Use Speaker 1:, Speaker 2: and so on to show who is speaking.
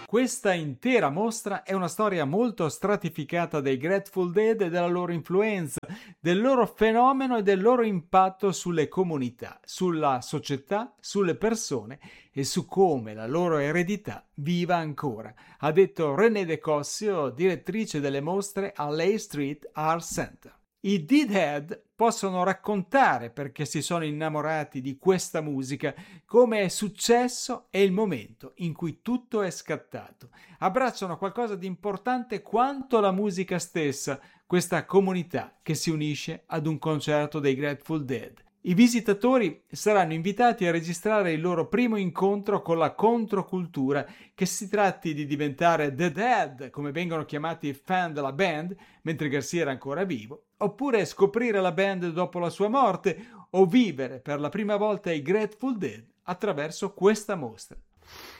Speaker 1: Questa intera mostra è una storia molto stratificata dei Grateful Dead e della loro influenza, del loro fenomeno e del loro impatto sulle comunità, sulla società, sulle persone e su come la loro eredità viva ancora, ha detto René De Cossio, direttrice delle mostre all'A Street Art Center. I Deadhead possono raccontare perché si sono innamorati di questa musica, come è successo e il momento in cui tutto è scattato. Abbracciano qualcosa di importante quanto la musica stessa, questa comunità che si unisce ad un concerto dei Grateful Dead. I visitatori saranno invitati a registrare il loro primo incontro con la controcultura, che si tratti di diventare The Dead, come vengono chiamati i fan della band, mentre Garcia era ancora vivo, oppure scoprire la band dopo la sua morte o vivere per la prima volta i Grateful Dead attraverso questa mostra.